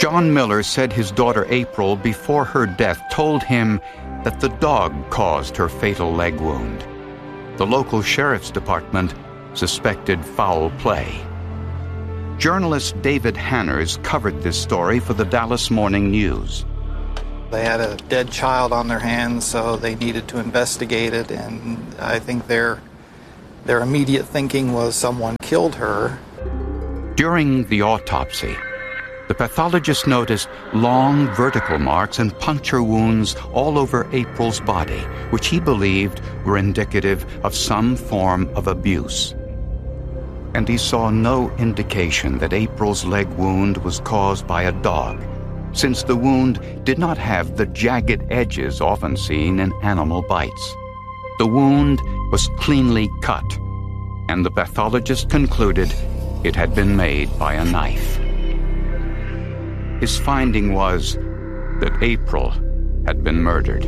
John Miller said his daughter April, before her death, told him that the dog caused her fatal leg wound. The local sheriff's department suspected foul play. Journalist David Hanners covered this story for the Dallas Morning News. They had a dead child on their hands, so they needed to investigate it, and I think their immediate thinking was someone killed her. During the autopsy, the pathologist noticed long vertical marks and puncture wounds all over April's body, which he believed were indicative of some form of abuse. And he saw no indication that April's leg wound was caused by a dog, since the wound did not have the jagged edges often seen in animal bites. The wound was cleanly cut, and the pathologist concluded it had been made by a knife. His finding was that April had been murdered.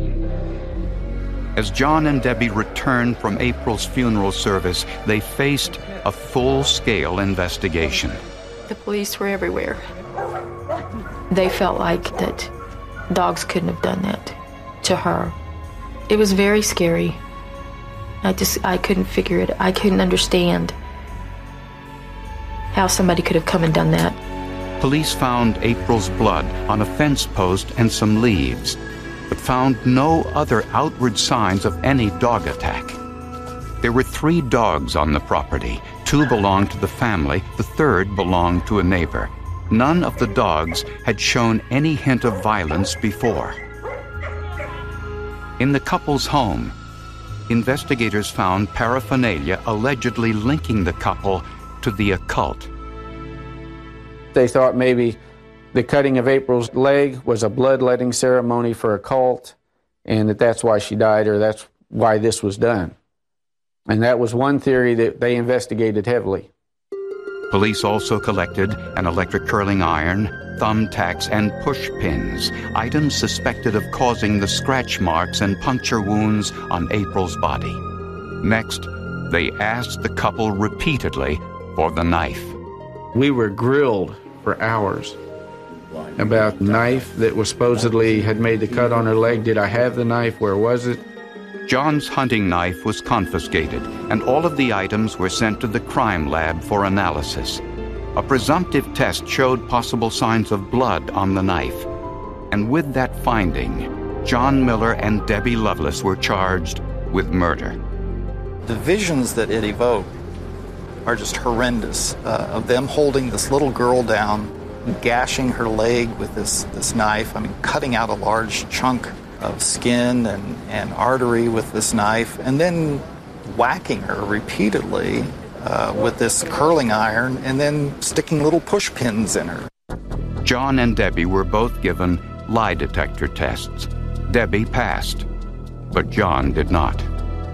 As John and Debbie returned from April's funeral service, they faced a full-scale investigation. The police were everywhere. They felt like that dogs couldn't have done that to her. It was very scary. I couldn't figure it. I couldn't understand how somebody could have come and done that. Police found April's blood on a fence post and some leaves, but found no other outward signs of any dog attack. There were 3 dogs on the property. 2 belonged to the family, the 3rd belonged to a neighbor. None of the dogs had shown any hint of violence before. In the couple's home, investigators found paraphernalia allegedly linking the couple to the occult. They thought maybe the cutting of April's leg was a bloodletting ceremony for a cult, and that's why she died, or that's why this was done. And that was one theory that they investigated heavily. Police also collected an electric curling iron, thumbtacks, and push pins, items suspected of causing the scratch marks and puncture wounds on April's body. Next, they asked the couple repeatedly for the knife. We were grilled for hours about the knife that was supposedly had made the cut on her leg. Did I have the knife? Where was it? John's hunting knife was confiscated, and all of the items were sent to the crime lab for analysis. A presumptive test showed possible signs of blood on the knife. And with that finding, John Miller and Debbie Loveless were charged with murder. The visions that it evoked are just horrendous, of them holding this little girl down, gashing her leg with this knife, cutting out a large chunk of skin and artery with this knife, and then whacking her repeatedly with this curling iron, and then sticking little push pins in her. John and Debbie were both given lie detector tests. Debbie passed, but John did not.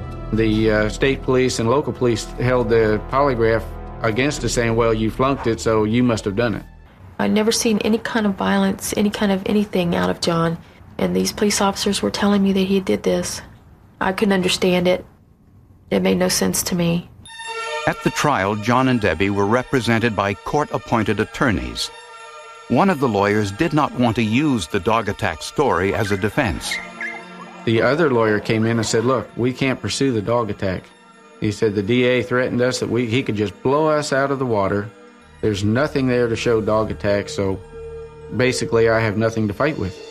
The state police and local police held the polygraph against us, saying, well, you flunked it, so you must have done it. I'd never seen any kind of violence, any kind of anything out of John. And these police officers were telling me that he did this. I couldn't understand it. It made no sense to me. At the trial, John and Debbie were represented by court-appointed attorneys. One of the lawyers did not want to use the dog attack story as a defense. The other lawyer came in and said, look, we can't pursue the dog attack. He said the DA threatened us that he could just blow us out of the water. There's nothing there to show dog attack, so basically I have nothing to fight with.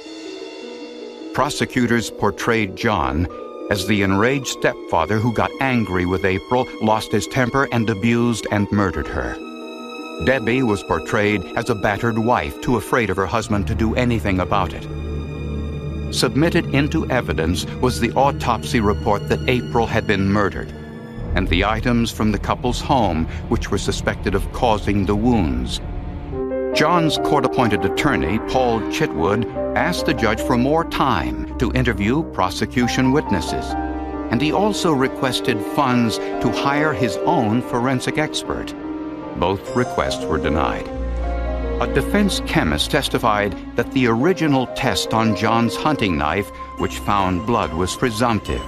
Prosecutors portrayed John as the enraged stepfather who got angry with April, lost his temper, and abused and murdered her. Debbie was portrayed as a battered wife, too afraid of her husband to do anything about it. Submitted into evidence was the autopsy report that April had been murdered, and the items from the couple's home which were suspected of causing the wounds. John's court-appointed attorney, Paul Chitwood, asked the judge for more time to interview prosecution witnesses, and he also requested funds to hire his own forensic expert. Both requests were denied. A defense chemist testified that the original test on John's hunting knife, which found blood, was presumptive.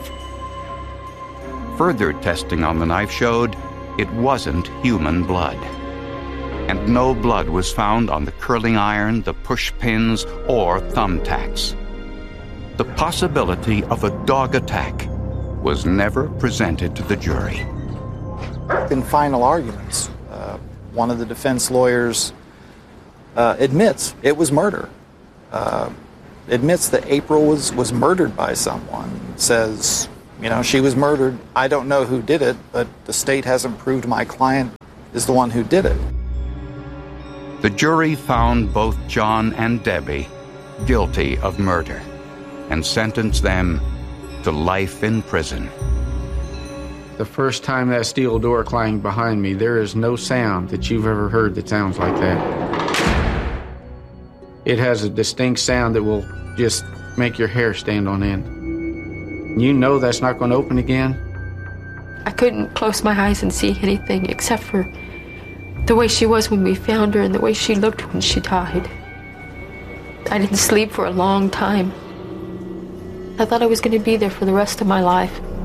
Further testing on the knife showed it wasn't human blood. and no blood was found on the curling iron, the push pins, or thumbtacks. The possibility of a dog attack was never presented to the jury. In final arguments, one of the defense lawyers admits it was murder, admits that April was murdered by someone, says, she was murdered. I don't know who did it, but the state hasn't proved my client is the one who did it. The jury found both John and Debbie guilty of murder and sentenced them to life in prison. The first time that steel door clanged behind me, there is no sound that you've ever heard that sounds like that. It has a distinct sound that will just make your hair stand on end. You know that's not going to open again. I couldn't close my eyes and see anything except for the way she was when we found her and the way she looked when she died. I didn't sleep for a long time. I thought I was going to be there for the rest of my life.